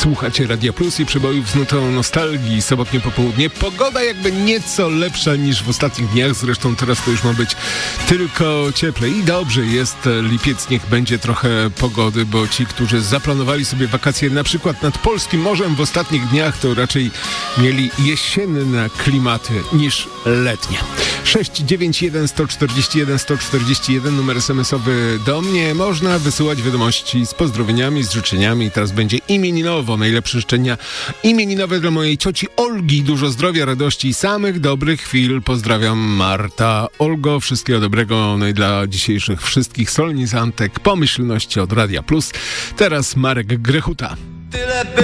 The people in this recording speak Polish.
Słuchacie Radia Plus i przebojów z nutą nostalgii. Sobotnie popołudnie. Pogoda jakby nieco lepsza niż w ostatnich dniach. Zresztą teraz to już ma być tylko cieplej. I dobrze jest. Lipiec niech będzie trochę pogody, bo ci, którzy zaplanowali sobie wakacje na przykład nad polskim morzem w ostatnich dniach, to raczej mieli jesienne klimaty niż letnie. 691 141 141 numer SMS-owy do mnie. Można wysyłać wiadomości z pozdrowieniami, z życzeniami. Teraz będzie imieninowo. Najlepsze życzenia imieninowe dla mojej cioci Olgi. Dużo zdrowia, radości i samych dobrych chwil. Pozdrawiam, Marta. Olgo, wszystkiego dobrego. No i dla dzisiejszych wszystkich solenizantek pomyślności od Radia Plus. Teraz Marek Grechuta.